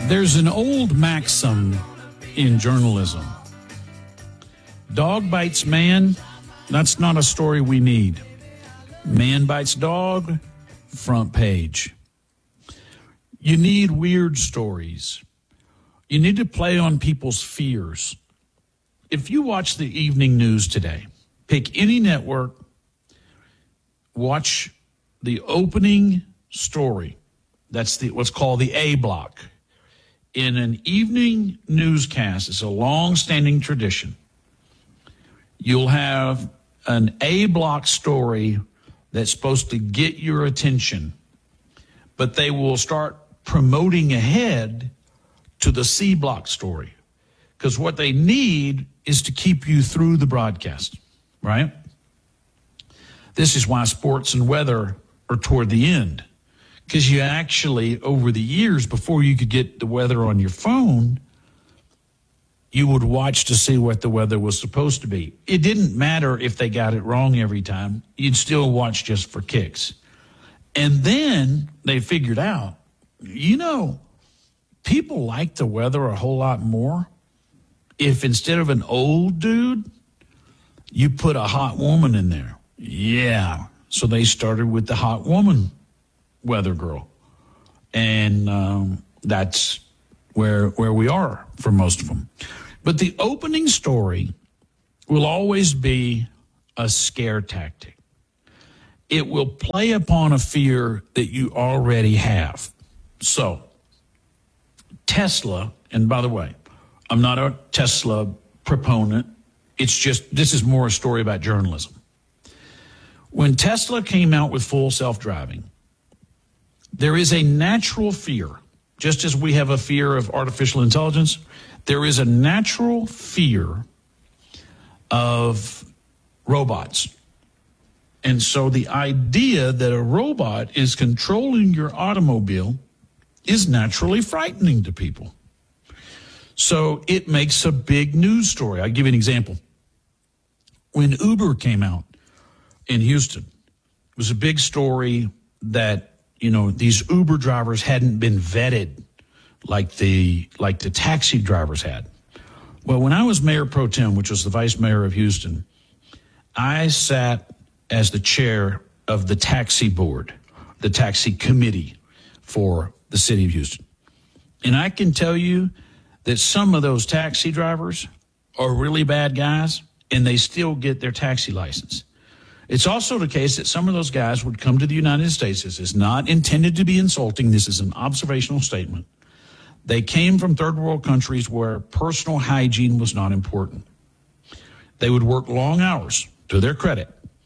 There's an old maxim in journalism. Dog bites man, that's not a story we need. Man bites dog, front page. You need weird stories. You need to play on people's fears. If you watch the evening news today, pick any network, watch the opening story. That's what's called the A block. In an evening newscast, it's a long-standing tradition. You'll have an A block story that's supposed to get your attention, but they will start promoting ahead to the C block story, because what they need is to keep you through the broadcast, right? This is why sports and weather are toward the end, because you actually, over the years, before you could get the weather on your phone, you would watch to see what the weather was supposed to be. It didn't matter if they got it wrong every time. You'd still watch just for kicks. And then they figured out, people like the weather a whole lot more if instead of an old dude, you put a hot woman in there. Yeah. So they started with the hot woman weather girl. And that's where we are for most of them. But the opening story will always be a scare tactic. It will play upon a fear that you already have. So Tesla, and by the way, I'm not a Tesla proponent. It's just, this is more a story about journalism. When Tesla came out with full self-driving, there is a natural fear, just as we have a fear of artificial intelligence, there is a natural fear of robots. And so the idea that a robot is controlling your automobile is naturally frightening to people. So it makes a big news story. I'll give you an example. When Uber came out in Houston, it was a big story that, these Uber drivers hadn't been vetted like the taxi drivers had. Well, when I was mayor pro tem, which was the vice mayor of Houston, I sat as the chair of the taxi board, the taxi committee for the city of Houston. And I can tell you that some of those taxi drivers are really bad guys, and they still get their taxi license. It's also the case that some of those guys would come to the United States. This is not intended to be insulting. This is an observational statement. They came from third world countries where personal hygiene was not important. They would work long hours, to their credit,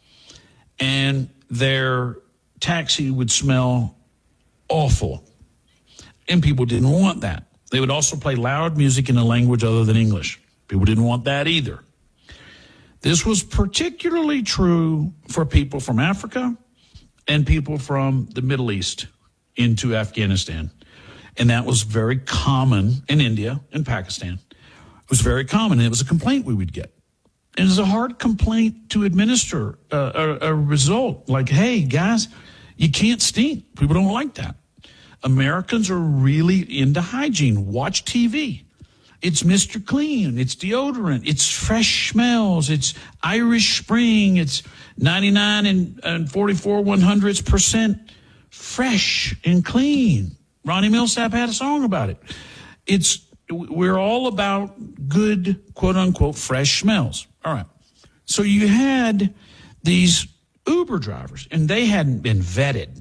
and their taxi would smell awful. And people didn't want that. They would also play loud music in a language other than English. People didn't want that either. This was particularly true for people from Africa and people from the Middle East into Afghanistan. And that was very common in India and Pakistan. It was very common, and it was a complaint we would get. And it was a hard complaint to administer a result. Like, hey, guys, you can't stink. People don't like that. Americans are really into hygiene. Watch TV. It's Mr. Clean. It's deodorant. It's fresh smells. It's Irish Spring. It's 99 and 44 100% fresh and clean. Ronnie Millsap had a song about it. We're all about good, quote unquote, fresh smells. All right. So you had these Uber drivers, and they hadn't been vetted.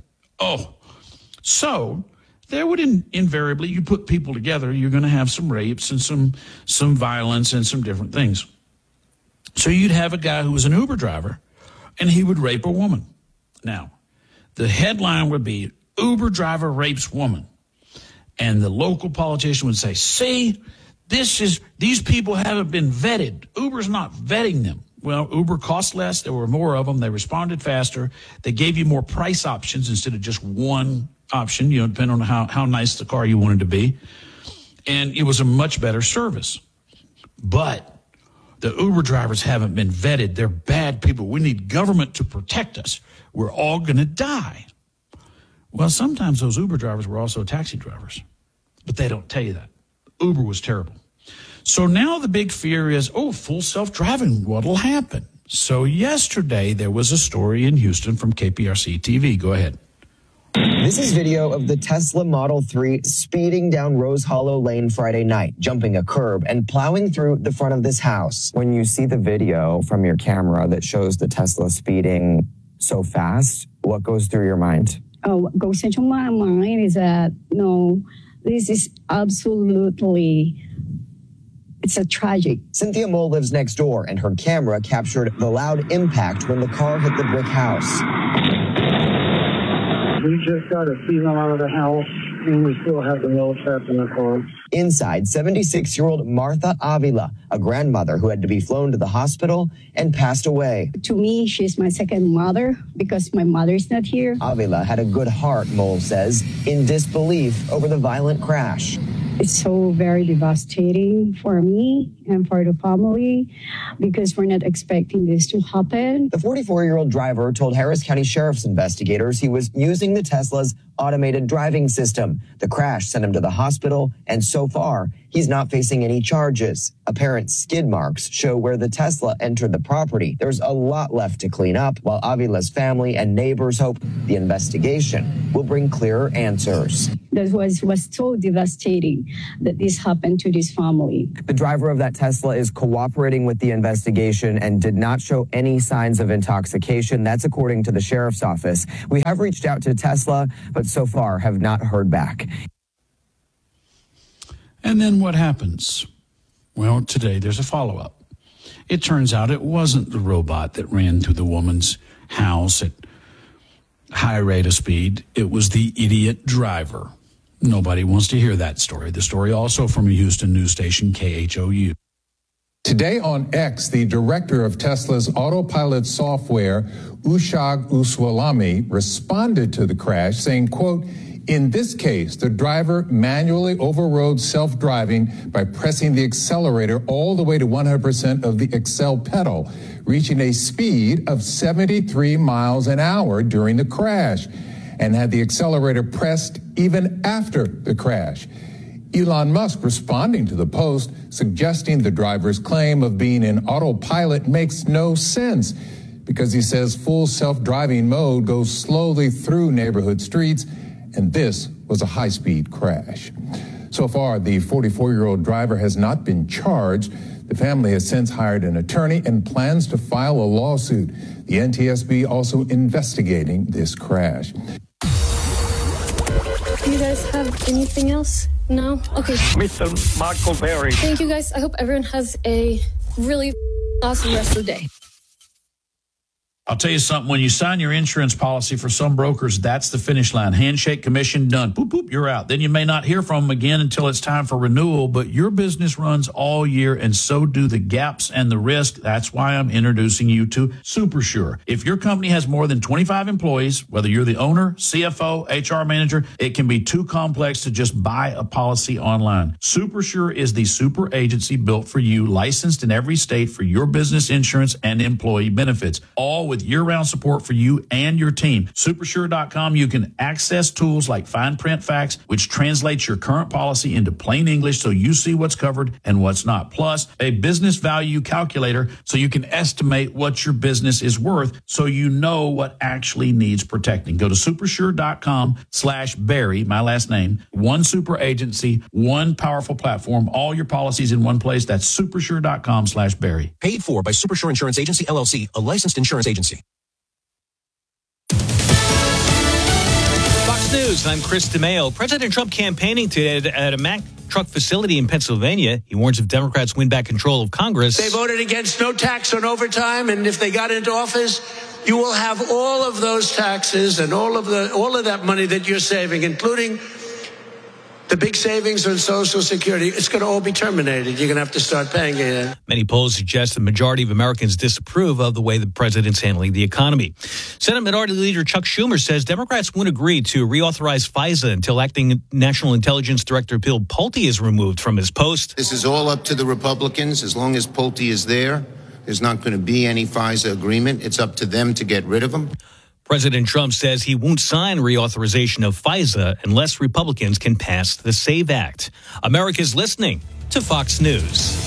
So there would invariably, you put people together, you're going to have some rapes and some violence and some different things. So you'd have a guy who was an Uber driver, and he would rape a woman. Now, the headline would be, Uber driver rapes woman. And the local politician would say, see, these people haven't been vetted. Uber's not vetting them. Well, Uber cost less. There were more of them. They responded faster. They gave you more price options instead of just one option, depending on how nice the car you wanted to be. And it was a much better service. But the Uber drivers haven't been vetted. They're bad people. We need government to protect us. We're all going to die. Well, sometimes those Uber drivers were also taxi drivers. But but they don't tell you that. Uber was terrible. So now the big fear is, full self-driving, what'll happen? So yesterday there was a story in Houston from KPRC TV. Go ahead. This is video of the Tesla Model 3 speeding down Rose Hollow Lane Friday night, jumping a curb and plowing through the front of this house. When you see the video from your camera that shows the Tesla speeding so fast, what goes through your mind? What goes into my mind is that, no, this is absolutely, it's a tragic. Cynthia Mole lives next door, and her camera captured the loud impact when the car hit the brick house. We just got a speed limit out of the house, and we still have the wheel trapped in the car. Inside, 76-year-old Martha Avila, a grandmother who had to be flown to the hospital and passed away. To me, she's my second mother because my mother's not here. Avila had a good heart, Mole says, in disbelief over the violent crash. It's so very devastating for me and for the family because we're not expecting this to happen. The 44-year-old driver told Harris County Sheriff's investigators he was using the Tesla's automated driving system. The crash sent him to the hospital, and so far, he's not facing any charges. Apparent skid marks show where the Tesla entered the property. There's a lot left to clean up, while Avila's family and neighbors hope the investigation will bring clearer answers. That was so devastating that this happened to this family. The driver of that Tesla is cooperating with the investigation and did not show any signs of intoxication. That's according to the sheriff's office. We have reached out to Tesla, but so far have not heard back. And then what happens? Well, today there's a follow-up. It turns out it wasn't the robot that ran through the woman's house at high rate of speed. It was the idiot driver. Nobody wants to hear that story. The story also from a Houston news station, KHOU. Today on X, the director of Tesla's autopilot software, Ushag Uswalami, responded to the crash, saying, quote, "In this case, the driver manually overrode self-driving by pressing the accelerator all the way to 100% of the accel pedal, reaching a speed of 73 miles an hour during the crash, and had the accelerator pressed even after the crash." Elon Musk responding to the post, suggesting the driver's claim of being in autopilot makes no sense because he says full self-driving mode goes slowly through neighborhood streets, and this was a high-speed crash. So far, the 44-year-old driver has not been charged. The family has since hired an attorney and plans to file a lawsuit. The NTSB also investigating this crash. Do you guys have anything else? No? Okay. Mr. Michael Berry. Thank you, guys. I hope everyone has a really awesome rest of the day. I'll tell you something. When you sign your insurance policy for some brokers, that's the finish line. Handshake, commission, done. Boop, boop, you're out. Then you may not hear from them again until it's time for renewal, but your business runs all year, and so do the gaps and the risk. That's why I'm introducing you to SuperSure. If your company has more than 25 employees, whether you're the owner, CFO, HR manager, it can be too complex to just buy a policy online. SuperSure is the super agency built for you, licensed in every state for your business insurance and employee benefits, all with year-round support for you and your team. Supersure.com, you can access tools like fine print facts, which translates your current policy into plain English so you see what's covered and what's not. Plus, a business value calculator so you can estimate what your business is worth so you know what actually needs protecting. Go to supersure.com/Barry, my last name. One super agency, one powerful platform, all your policies in one place. That's supersure.com/Barry. Paid for by Supersure Insurance Agency, LLC, a licensed insurance agency. Fox News, I'm Chris DeMeo. President Trump campaigning today at a Mack truck facility in Pennsylvania. He warns if Democrats win back control of Congress. They voted against no tax on overtime, and if they got into office, you will have all of those taxes and all of that money that you're saving, including the big savings on Social Security. It's going to all be terminated. You're going to have to start paying it. Many polls suggest the majority of Americans disapprove of the way the president's handling the economy. Senate Minority Leader Chuck Schumer says Democrats won't agree to reauthorize FISA until acting National Intelligence Director Bill Pulte is removed from his post. This is all up to the Republicans. As long as Pulte is there, there's not going to be any FISA agreement. It's up to them to get rid of him. President Trump says he won't sign reauthorization of FISA unless Republicans can pass the SAVE Act. America's listening to Fox News.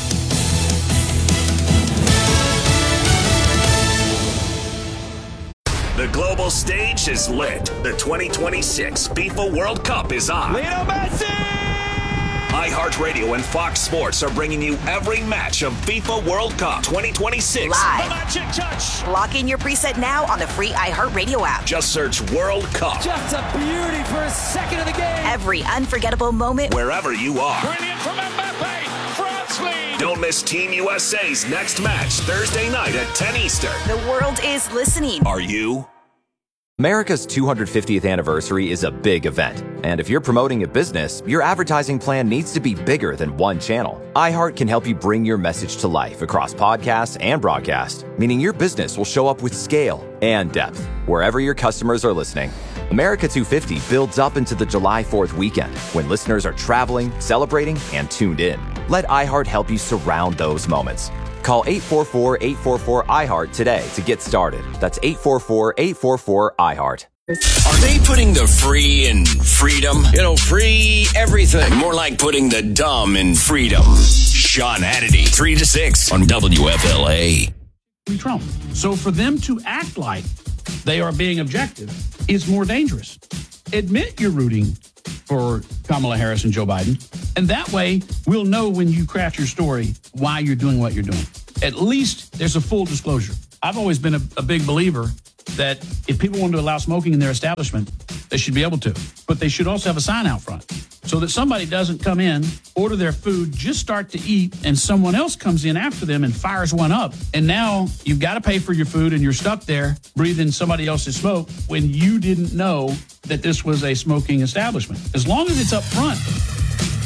The global stage is lit. The 2026 FIFA World Cup is on. Lionel Messi! iHeartRadio and Fox Sports are bringing you every match of FIFA World Cup 2026. Live. The magic touch. Lock in your preset now on the free iHeartRadio app. Just search World Cup. Just a beauty for a second of the game. Every unforgettable moment. Wherever you are. Brilliant from Mbappe. France lead. Don't miss Team USA's next match Thursday night at 10 Eastern. The world is listening. Are you? America's 250th anniversary is a big event, and if you're promoting a business, your advertising plan needs to be bigger than one channel. iHeart can help you bring your message to life across podcasts and broadcast, meaning your business will show up with scale and depth wherever your customers are listening. America 250 builds up into the July 4th weekend when listeners are traveling, celebrating, and tuned in. Let iHeart help you surround those moments. Call 844-844-iHeart today to get started. That's 844-844-iHeart. Are they putting the free in freedom? Free everything. More like putting the dumb in freedom. Sean Hannity, 3 to 6 on WFLA. Trump. So for them to act like they are being objective is more dangerous. Admit you're rooting for Kamala Harris and Joe Biden. And that way, we'll know when you craft your story why you're doing what you're doing. At least there's a full disclosure. I've always been a big believer that if people want to allow smoking in their establishment, they should be able to. But they should also have a sign out front so that somebody doesn't come in, order their food, just start to eat, and someone else comes in after them and fires one up. And now you've got to pay for your food and you're stuck there breathing somebody else's smoke when you didn't know that this was a smoking establishment. As long as it's up front,